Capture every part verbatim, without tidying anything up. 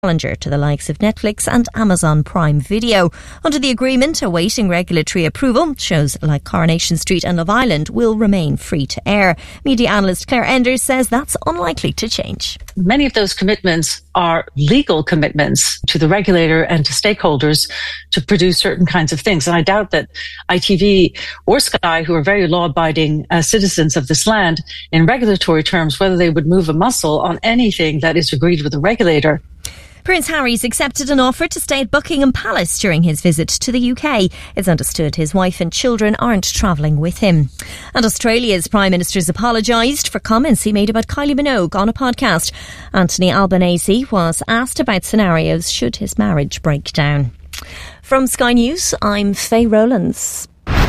challenger to the likes of Netflix and Amazon Prime Video. Under the agreement, awaiting regulatory approval, shows like Coronation Street and Love Island will remain free to air. Media analyst Claire Enders says that's unlikely to change. Many of those commitments are legal commitments to the regulator and to stakeholders to produce certain kinds of things. And I doubt that I T V or Sky, who are very law-abiding uh, citizens of this land, in regulatory terms, whether they would move a muscle on anything that is agreed with the regulator. Prince Harry's accepted an offer to stay at Buckingham Palace during his visit to the U K. It's understood his wife and children aren't travelling with him. And Australia's Prime Minister has apologised for comments he made about Kylie Minogue on a podcast. Anthony Albanese was asked about scenarios should his marriage break down. From Sky News, I'm Faye Rowlands.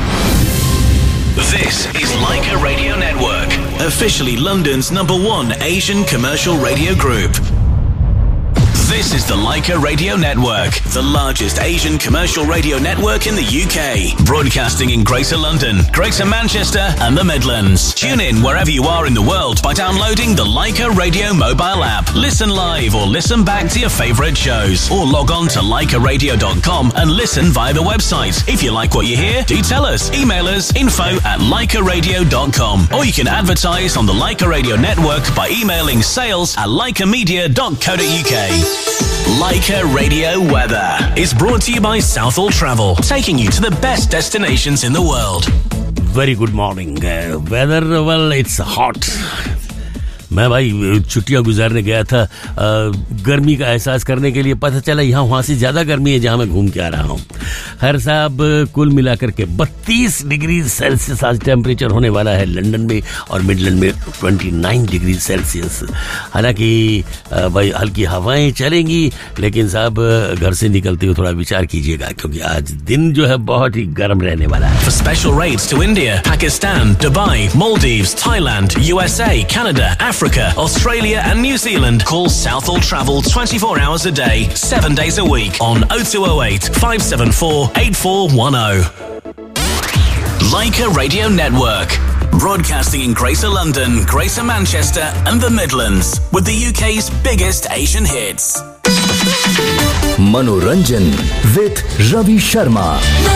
This is Leica Radio Network, officially London's number one Asian commercial radio group. This is the Leica Radio Network, the largest Asian commercial radio network in the U K, broadcasting in Greater London, Greater Manchester and the Midlands. Tune in wherever you are in the world by downloading the Leica Radio mobile app. Listen live or listen back to your favourite shows, or log on to leica radio dot com and listen via the website. If you like what you hear, do tell us. Email us info at leica radio dot com, or you can advertise on the Leica Radio Network by emailing sales at leica media dot co dot uk. Leica Radio Weather is brought to you by Southall Travel, taking you to the best destinations in the world. Very good morning. Uh, weather, well, it's hot. मैं भाई छुट्टियां गुजारने गया था गर्मी का एहसास करने के लिए. पता चला यहाँ वहाँ से ज़्यादा गर्मी है जहाँ मैं घूम के आ रहा हूँ. हर साहब कुल मिलाकर के बत्तीस डिग्री सेल्सियस आज टेम्परेचर होने वाला है लंदन में और मिडलैंड में उनतीस डिग्री सेल्सियस. हालांकि भाई हल्की हवाएं चलेंगी, लेकिन साहब घर से निकलते हुए थोड़ा विचार कीजिएगा क्योंकि आज दिन जो है बहुत ही गर्म रहने वाला है. For special rates to India, Pakistan, Dubai, Maldives, Thailand, U S A, Canada, Africa, Australia and New Zealand, call Southall Travel twenty-four hours a day, seven days a week on oh two oh eight, five seven four, eight four one oh. Leica Radio Network, broadcasting in Greater London, Greater Manchester and the Midlands, with the U K's biggest Asian hits. Manoranjan with Ravi Sharma.